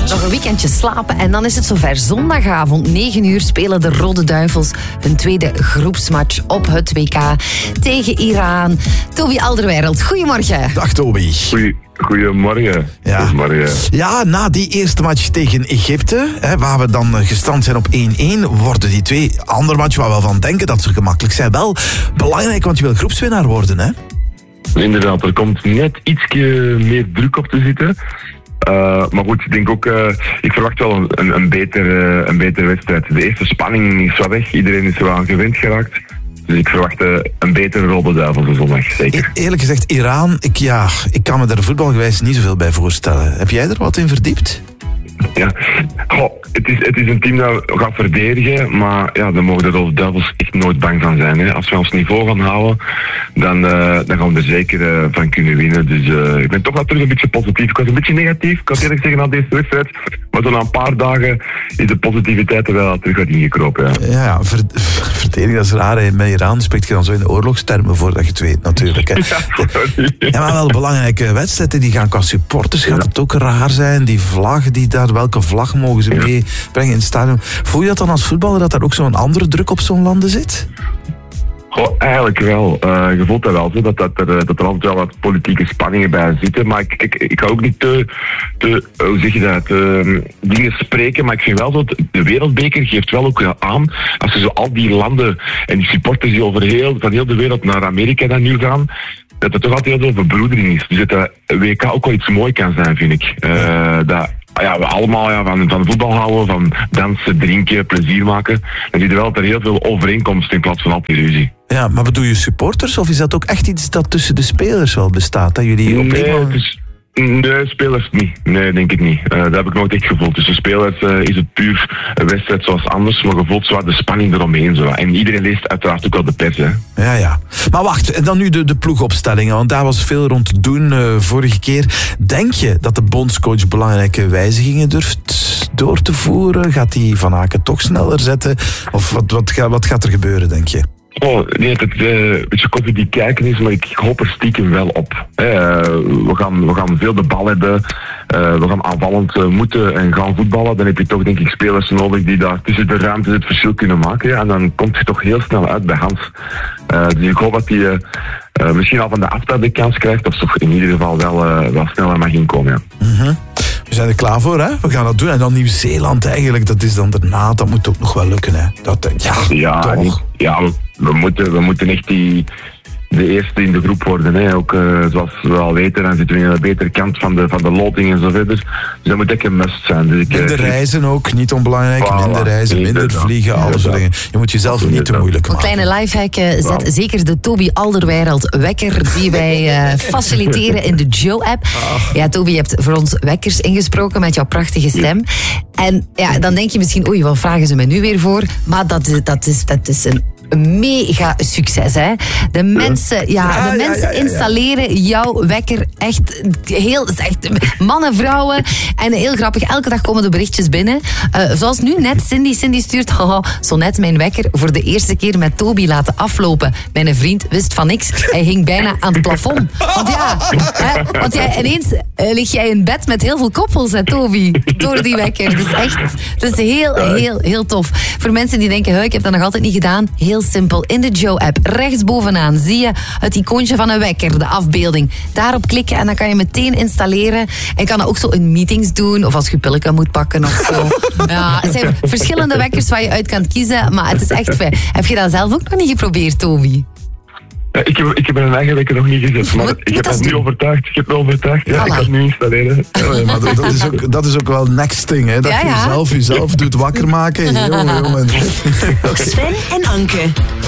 Nog een weekendje slapen en dan is het zover. Zondagavond, 9 uur, spelen de Rode Duivels hun tweede groepsmatch op het WK tegen Iran. Toby Alderweireld, goedemorgen. Dag Toby. Goedemorgen. Ja. Goedemorgen. Ja, na die eerste match tegen Egypte, waar we dan gestrand zijn op 1-1, worden die twee andere matchen waar we van denken dat ze gemakkelijk zijn wel belangrijk, want je wil groepswinnaar worden, hè? Inderdaad, er komt net ietsje meer druk op te zitten. Maar goed, ik denk ook, ik verwacht wel een betere wedstrijd. De eerste spanning is wel weg, iedereen is er aan gewend geraakt. Dus ik verwacht een betere Rode Duivels zondag, zeker. Eerlijk gezegd, Iran, ik kan me daar voetbalgewijs niet zoveel bij voorstellen. Heb jij er wat in verdiept? Ja, het is een team dat gaat verdedigen, maar ja, daar mogen de Rode Duivels echt nooit bang van zijn. Hè. Als we ons niveau gaan houden, dan gaan we er zeker van kunnen winnen. Dus ik ben toch wel terug een beetje positief. Ik was een beetje negatief, ik kan eerlijk zeggen, na deze wedstrijd. Maar zo na een paar dagen is de positiviteit er wel terug wat ingekropen. Ja, verdedigen, dat is raar. Hè. Met Iran spreekt je dan zo in de oorlogstermen voordat je het weet, natuurlijk. Hè. Ja, maar wel belangrijke wedstrijden, die gaan qua supporters, gaat het ook raar zijn. Die vlag die daar, welke vlag mogen ze meebrengen in het stadion? Voel je dat dan als voetballer, dat daar ook zo'n andere druk op zo'n landen zit? Goh, eigenlijk wel. Je voelt dat wel, dat er altijd wel wat politieke spanningen bij zitten. Maar ik ga ook niet te hoe zeg je dat, dingen spreken. Maar ik vind wel dat de wereldbeker geeft wel ook aan, als je zo al die landen en die supporters die van heel de wereld naar Amerika dan nu gaan, dat er toch altijd heel veel verbroedering is. Dus dat de WK ook wel iets moois kan zijn, vind ik. We allemaal van voetbal houden, van dansen, drinken, plezier maken. Dan zie je wel dat er heel veel overeenkomsten in plaats van altijd ruzie. Ja, maar bedoel je supporters of is dat ook echt iets dat tussen de spelers wel bestaat? Dat jullie Nee, spelers niet. Nee, denk ik niet. Dat heb ik nooit echt gevoeld. Tussen spelers is het puur een wedstrijd zoals anders, maar gevoeld zo de spanning eromheen. Zo. En iedereen leest uiteraard ook wel de pers. Hè. Ja. Maar wacht, en dan nu de ploegopstellingen, want daar was veel rond te doen vorige keer. Denk je dat de bondscoach belangrijke wijzigingen durft door te voeren? Gaat hij Van Aken toch sneller zetten? Of wat gaat er gebeuren, denk je? Nee, dat het een beetje koffie kijken is, maar ik hoop er stiekem wel op. We gaan veel de bal hebben, we gaan aanvallend moeten en gaan voetballen. Dan heb je toch denk ik spelers nodig die daar tussen de ruimte het verschil kunnen maken. En dan komt je toch heel snel uit bij Hans. Dus ik hoop dat hij misschien al van de aftrap de kans krijgt, of toch in ieder geval wel sneller mag inkomen. Ja. Mm-hmm. We zijn er klaar voor, hè? We gaan dat doen. En dan Nieuw-Zeeland eigenlijk, dat is dan daarna, dat moet ook nog wel lukken, hè? We moeten echt de eerste in de groep worden. Hè. Ook zoals we al weten, dan zitten we in een betere kant van de loting en zo verder. Dus dat moet echt een must zijn. Dus minder reizen ook, niet onbelangrijk. Voilà, minder reizen, minder vliegen, alles soort dingen. Je moet jezelf niet te moeilijk maken. Een kleine lifehack, zet zeker de Toby Alderweireld wekker die wij faciliteren in de Joe-app. Ja, Toby, je hebt voor ons wekkers ingesproken met jouw prachtige stem. En ja, dan denk je misschien, oei, wat vragen ze me nu weer voor? Maar dat is een mega succes, hè. De mensen installeren jouw wekker echt mannen, vrouwen. En heel grappig, elke dag komen de berichtjes binnen. Zoals nu net, Cindy stuurt, zo net mijn wekker voor de eerste keer met Toby laten aflopen. Mijn vriend wist van niks. Hij hing bijna aan het plafond. Want ineens lig jij in bed met heel veel koppels, hè, Toby, door die wekker. Dat is heel tof. Voor mensen die denken, ik heb dat nog altijd niet gedaan, heel simpel. In de Joe-app, rechtsbovenaan, zie je het icoontje van een wekker, de afbeelding. Daarop klikken en dan kan je meteen installeren. En kan dat ook zo in meetings doen, of als je pilletje moet pakken of zo. Ja, het zijn verschillende wekkers waar je uit kan kiezen, maar het is echt fijn. Heb je dat zelf ook nog niet geprobeerd, Toby? Ja, ik heb een eigen wekker nog niet gezet, maar ik heb het nu overtuigd. Ik ga het nu installeren. Ja, maar dat is ook wel next thing, hè? Dat je jezelf doet wakker maken. Sven en Anke.